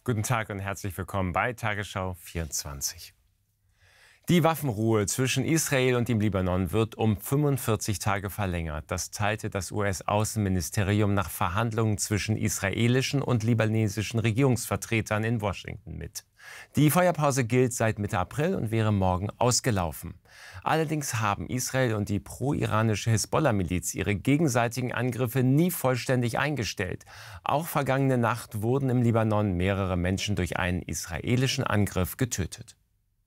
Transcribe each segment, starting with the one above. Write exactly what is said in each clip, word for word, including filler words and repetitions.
Guten Tag und herzlich willkommen bei Tagesschau vierundzwanzig. Die Waffenruhe zwischen Israel und dem Libanon wird um fünfundvierzig Tage verlängert. Das teilte das U S-Außenministerium nach Verhandlungen zwischen israelischen und libanesischen Regierungsvertretern in Washington mit. Die Feuerpause gilt seit Mitte April und wäre morgen ausgelaufen. Allerdings haben Israel und die pro-iranische Hisbollah-Miliz ihre gegenseitigen Angriffe nie vollständig eingestellt. Auch vergangene Nacht wurden im Libanon mehrere Menschen durch einen israelischen Angriff getötet.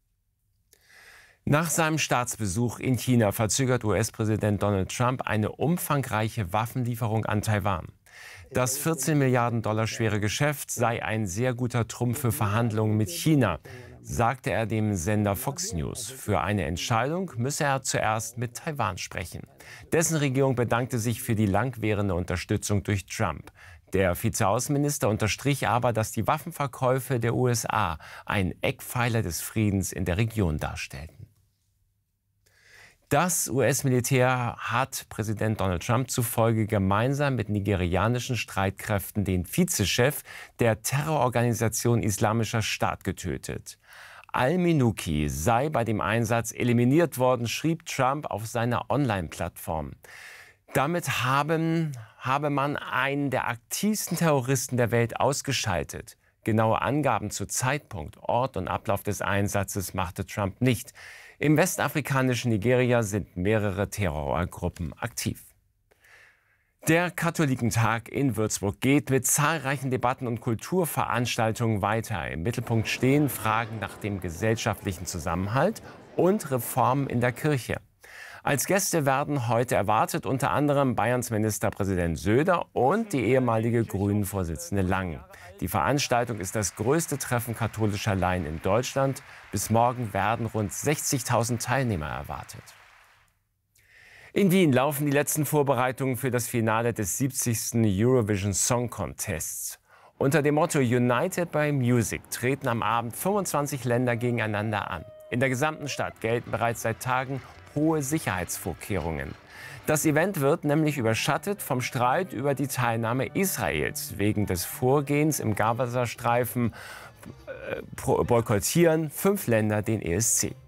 Nach seinem Staatsbesuch in China verzögert U S-Präsident Donald Trump eine umfangreiche Waffenlieferung an Taiwan. Das vierzehn Milliarden Dollar schwere Geschäft sei ein sehr guter Trumpf für Verhandlungen mit China, sagte er dem Sender Fox News. Für eine Entscheidung müsse er zuerst mit Taiwan sprechen. Dessen Regierung bedankte sich für die langwährende Unterstützung durch Trump. Der Vizeaußenminister unterstrich aber, dass die Waffenverkäufe der U S A ein Eckpfeiler des Friedens in der Region darstellten. Das U S-Militär hat Präsident Donald Trump zufolge gemeinsam mit nigerianischen Streitkräften den Vizechef der Terrororganisation Islamischer Staat getötet. Al-Minuki sei bei dem Einsatz eliminiert worden, schrieb Trump auf seiner Online-Plattform. Damit haben, habe man einen der aktivsten Terroristen der Welt ausgeschaltet. Genaue Angaben zu Zeitpunkt, Ort und Ablauf des Einsatzes machte Trump nicht. Im westafrikanischen Nigeria sind mehrere Terrorgruppen aktiv. Der Katholikentag in Würzburg geht mit zahlreichen Debatten und Kulturveranstaltungen weiter. Im Mittelpunkt stehen Fragen nach dem gesellschaftlichen Zusammenhalt und Reformen in der Kirche. Als Gäste werden heute erwartet unter anderem Bayerns Ministerpräsident Söder und die ehemalige Grünen-Vorsitzende Lang. Die Veranstaltung ist das größte Treffen katholischer Laien in Deutschland. Bis morgen werden rund sechzigtausend Teilnehmer erwartet. In Wien laufen die letzten Vorbereitungen für das Finale des siebzigsten Eurovision Song Contests. Unter dem Motto United by Music treten am Abend fünfundzwanzig Länder gegeneinander an. In der gesamten Stadt gelten bereits seit Tagen hohe Sicherheitsvorkehrungen. Das Event wird nämlich überschattet vom Streit über die Teilnahme Israels. Wegen des Vorgehens im Gazastreifen äh, boykottieren fünf Länder den E S C.